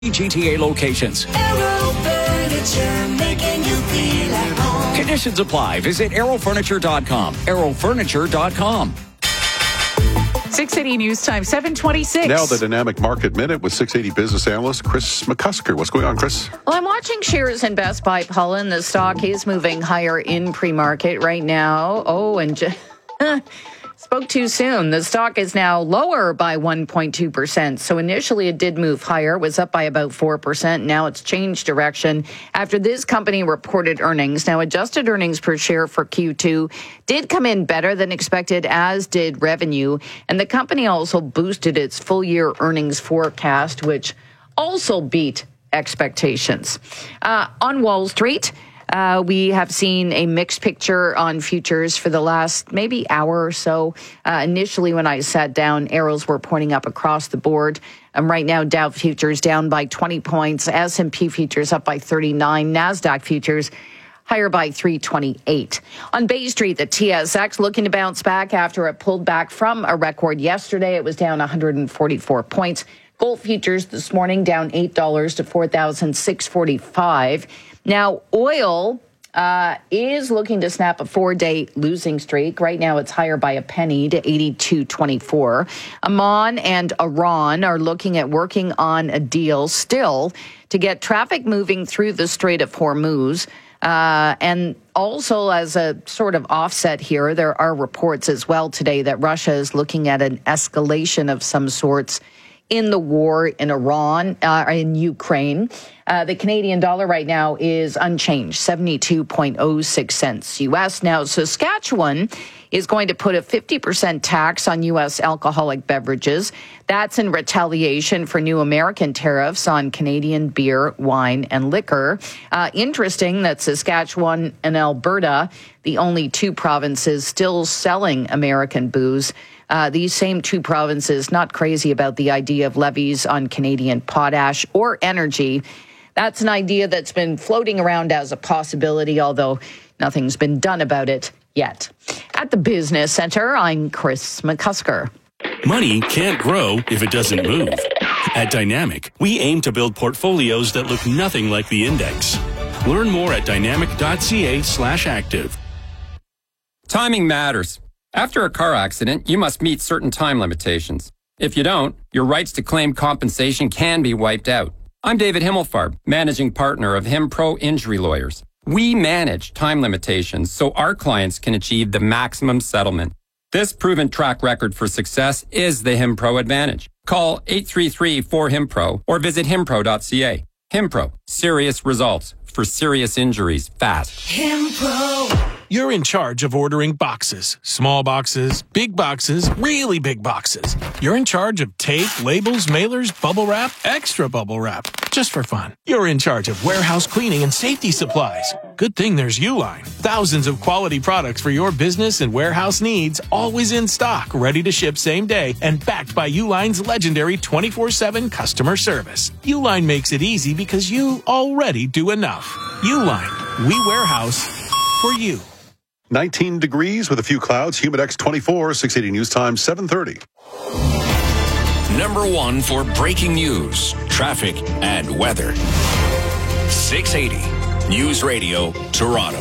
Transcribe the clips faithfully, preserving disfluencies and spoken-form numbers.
G T A locations. Aero Furniture, making you feel at home. Conditions apply. Visit aero furniture dot com. aero furniture dot com. six eighty News Time, seven twenty-six. Now the Dynamic Market Minute with six eighty business analyst Chris McCusker. What's going on, Chris? Well, I'm watching shares in Best Buy, Paula, and the stock is moving higher in pre-market right now. Oh, and just, spoke too soon. The stock is now lower by one point two percent. So initially it did move higher, was up by about four percent. Now it's changed direction after this company reported earnings. Now, adjusted earnings per share for Q two did come in better than expected, as did revenue. And the company also boosted its full year earnings forecast, which also beat expectations. Uh, on Wall Street, Uh, we have seen a mixed picture on futures for the last maybe hour or so. Uh, initially, when I sat down, arrows were pointing up across the board. Um, right now, Dow futures down by twenty points, S and P futures up by thirty-nine, NASDAQ futures higher by three twenty-eight. On Bay Street, the T S X looking to bounce back after it pulled back from a record yesterday. It was down one hundred forty-four points. Gold futures this morning down eight dollars to four thousand six hundred forty-five dollars. Now, oil uh, is looking to snap a four-day losing streak. Right now, it's higher by a penny to eighty-two twenty-four. Oman and Iran are looking at working on a deal still to get traffic moving through the Strait of Hormuz. Uh, and also, as a sort of offset here, there are reports as well today that Russia is looking at an escalation of some sorts in the war in Iran, uh, in Ukraine. Uh, the Canadian dollar right now is unchanged, seventy-two point oh six cents U S. Now, Saskatchewan is going to put a fifty percent tax on U S alcoholic beverages. That's in retaliation for new American tariffs on Canadian beer, wine, and liquor. Uh, interesting that Saskatchewan and Alberta, the only two provinces still selling American booze. Uh, these same two provinces not crazy about the idea of levies on Canadian potash or energy. That's an idea that's been floating around as a possibility, although nothing's been done about it yet. At the Business Center, I'm Chris McCusker. Money can't grow if it doesn't move. At Dynamic, we aim to build portfolios that look nothing like the index. Learn more at dynamic.ca slash active. Timing matters. After a car accident, you must meet certain time limitations. If you don't, your rights to claim compensation can be wiped out. I'm David Himmelfarb, managing partner of HimPro Injury Lawyers. We manage time limitations so our clients can achieve the maximum settlement. This proven track record for success is the HimPro advantage. Call eight three three four HimPro or visit himpro dot c a. HimPro, serious results for serious injuries fast. HimPro. You're in charge of ordering boxes. Small boxes, big boxes, really big boxes. You're in charge of tape, labels, mailers, bubble wrap, extra bubble wrap. Just for fun. You're in charge of warehouse cleaning and safety supplies. Good thing there's Uline. Thousands of quality products for your business and warehouse needs, always in stock, ready to ship same day, and backed by Uline's legendary twenty-four seven customer service. Uline makes it easy because you already do enough. Uline. We warehouse for you. nineteen degrees with a few clouds. Humidex twenty-four, six eighty News Time, seven thirty. Number one for breaking news, traffic, and weather. six eighty News Radio, Toronto.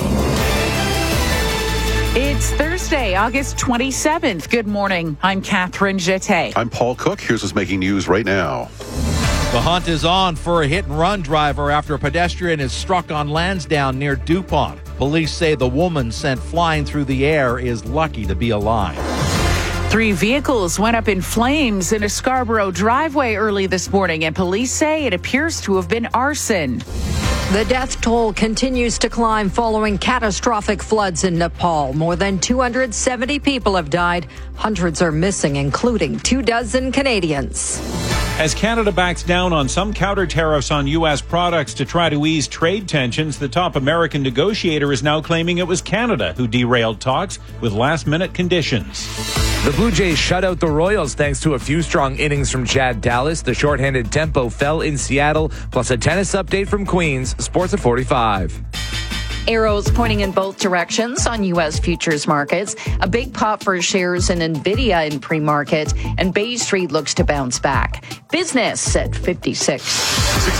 It's Thursday, August twenty-seventh. Good morning. I'm Catherine Jeté. I'm Paul Cook. Here's what's making news right now. The hunt is on for a hit-and-run driver after a pedestrian is struck on Lansdowne near DuPont. Police say the woman sent flying through the air is lucky to be alive. Three vehicles went up in flames in a Scarborough driveway early this morning, and police say it appears to have been arson. The death toll continues to climb following catastrophic floods in Nepal. More than two hundred seventy people have died. Hundreds are missing, including two dozen Canadians. As Canada backs down on some counter tariffs on U S products to try to ease trade tensions, the top American negotiator is now claiming it was Canada who derailed talks with last-minute conditions. The Blue Jays shut out the Royals thanks to a few strong innings from Chad Dallas. The shorthanded tempo fell in Seattle, plus a tennis update from Queens. Sports at forty-five. Arrows pointing in both directions on U S futures markets. A big pop for shares in NVIDIA in pre-market, and Bay Street looks to bounce back. Business at fifty-six.